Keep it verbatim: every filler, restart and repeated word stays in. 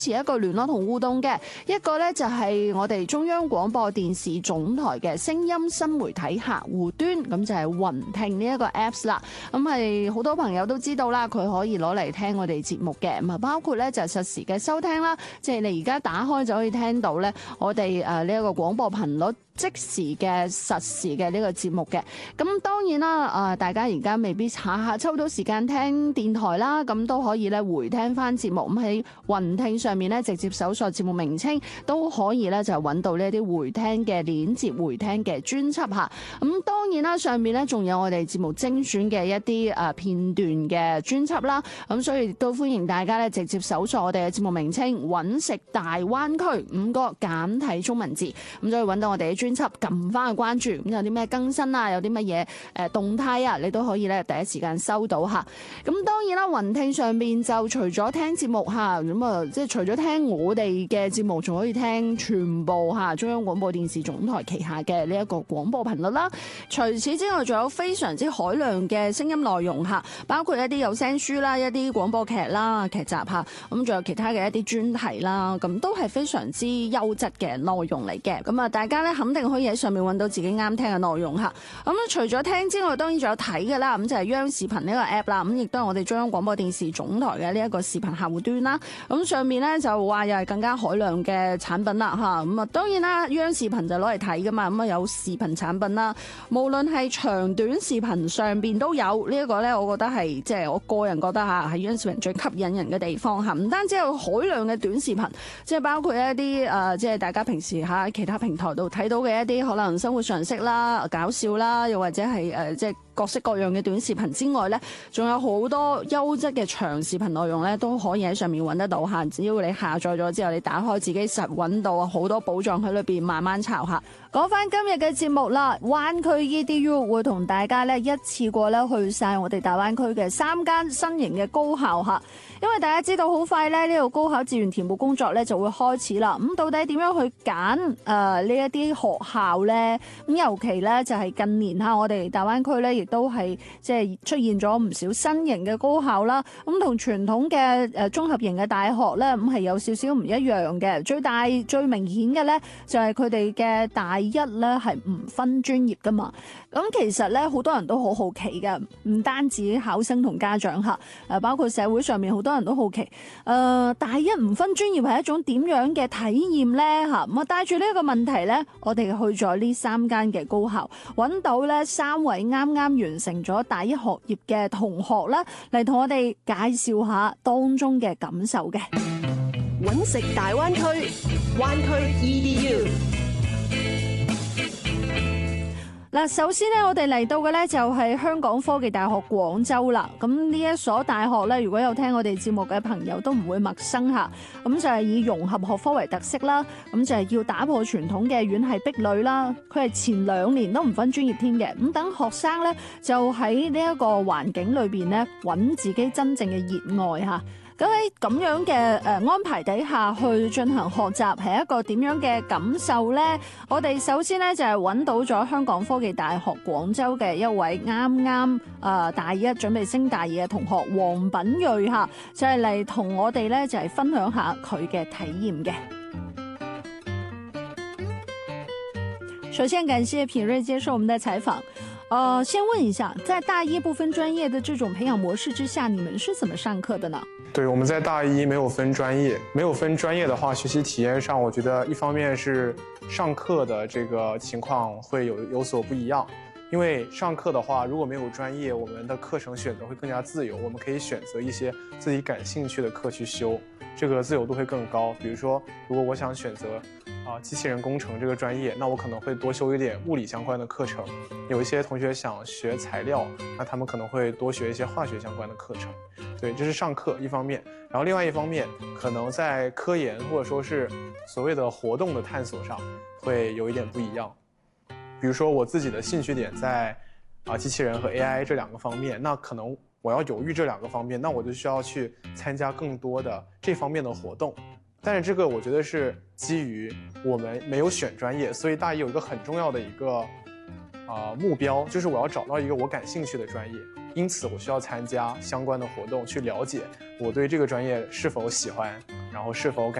一個聯絡同互動嘅，一個咧就係我哋中央廣播電視總台嘅聲音新媒體客戶端，咁就係雲聽呢一個 Apps 啦。咁係好多朋友都知道啦，佢可以攞嚟聽我哋節目嘅，咁啊包括咧就實時嘅收聽啦，即係你而家打開就可以聽到咧我哋誒呢一個廣播頻率即時嘅實時嘅呢個節目嘅。咁當然啦，誒大家而家未必下下抽到時間聽電台啦，咁都可以咧回聽翻節目，咁喺雲聽上面咧直接搜索節目名稱都可以咧就揾到呢一啲回聽嘅鏈接、回聽嘅專輯吓。咁當然啦，上面咧仲有我哋節目精選嘅一啲誒片段嘅專輯啦。咁所以亦都歡迎大家咧直接搜索我哋嘅節目名稱揾食大灣區五個簡體中文字，咁就可以揾到我哋嘅專輯，撳翻去關注。咁有啲咩更新啊，有啲乜嘢誒動態啊，你都可以咧第一時間收到吓。咁當然啦，雲聽上面就除咗聽節目吓，咁啊即係除咗聽我哋嘅節目，仲可以聽全部吓中央廣播電視總台旗下嘅呢一個廣播頻率啦。除此之外，仲有非常之海量嘅聲音內容吓，包括一啲有聲書啦、一啲廣播劇啦、劇集吓，咁仲有其他嘅一啲專題啦，咁都係非常之優質嘅內容嚟嘅。咁啊，大家咧肯定可以喺上面揾到自己啱聽嘅內容吓。咁除咗聽之外，當然仲有睇嘅啦。咁就係央視頻呢個 app 啦，咁亦都係我哋中央廣播電視總台嘅呢一個視頻客戶端啦。咁上面咧就話又係更加海量嘅產品啦吓。咁啊，當然啦，央視頻就攞嚟睇噶嘛，咁啊有視頻產品啦，無論係長短視頻上邊都有呢一個咧，我覺得係即係我個人覺得吓係央視頻最吸引人嘅地方吓。唔單止有海量嘅短視頻，即係包括一啲誒，即係大家平時喺其他平台度睇到嘅一啲可能生活常識啦、搞笑啦，又或者係誒即係各式各樣嘅短視頻之外咧，仲有好多優質嘅長視頻內容咧，都可以喺上面揾得到吓。只要你下載咗之後，你打開自己實揾到好多寶藏喺裏邊，慢慢抄下。講翻今日嘅節目啦，灣區 E D U 會同大家咧一次過咧去晒我哋大灣區嘅三間新型嘅高校吓。因為大家知道好快咧呢個高考志願填報工作咧就會開始啦。咁到底點樣去揀誒呢一啲學校咧？咁尤其咧就係近年吓，我哋大灣區咧亦都係即係出現咗唔少新型嘅高校啦。咁同傳統嘅誒綜合型嘅大學咧，咁係有少少唔一樣嘅。最大最明顯嘅咧就係佢哋嘅大一咧係唔分專業噶嘛。咁其實咧好多人都好好奇嘅，唔單止考生同家長吓，誒包括社會上面好多人都好奇，誒、呃、大一唔分專業係一種點樣嘅體驗咧吓？咁啊帶住呢一個問題咧，我哋去咗呢三間嘅高校，揾到咧三位啱啱完成咗大一學業嘅同學啦，嚟同我哋介紹下當中嘅感受嘅。 揾食大灣區，灣區 E D U。 嗱，首先咧，我哋嚟到嘅咧就係香港科技大學廣州啦。咁呢一所大學咧，如果有聽我哋節目嘅朋友都唔會陌生吓。咁就係以融合學科為特色啦。咁就係要打破傳統嘅院系壁壘啦。佢係前兩年都唔分專業添嘅。咁等學生咧就喺呢一個環境裏邊咧揾自己真正嘅熱愛吓。咁喺咁樣嘅誒安排底下去進行學習係一個點樣嘅感受呢？我哋首先咧就係揾到咗香港科技大學廣州嘅一位啱啱誒大一準備升大二嘅同學黃品睿嚇，就係嚟同我哋咧就係分享下佢嘅體驗嘅。首先感謝品睿接受我們的採訪。呃，先問一下，在大一不分專業的這種培養模式之下，你們是怎麼上課的呢？ 對，我們在大一沒有分專業，沒有分專業的話，學習體驗上，我覺得一方面是上課的這個情況會有有所不一樣，因為上課的話，如果沒有專業，我們的課程選擇會更加自由，我們可以選擇一些自己感興趣的課去修，這個自由度會更高。比如說，如果我想選擇啊機器人工程這個專業，那我可能會多修一點物理相關的課程。有一些同學想學材料，那他們可能會多學一些化學相關的課程。對，這是上課一方面，然後另外一方面，可能在科研或者說是所謂的活動的探索上，會有一點不一樣。比如說我自己的興趣點在啊機器人和 A I 這兩個方面，那可能我要有豫這兩個方面，那我就需要去參加更多的這方面的活動。但是這個我覺得是基於我們沒有選專業，所以大一有一個很重要的一個啊、呃、目標，就是我要找到一個我感興趣的專業。 因此我需要参加相关的活动，去了解我对这个专业是否喜欢，然后是否感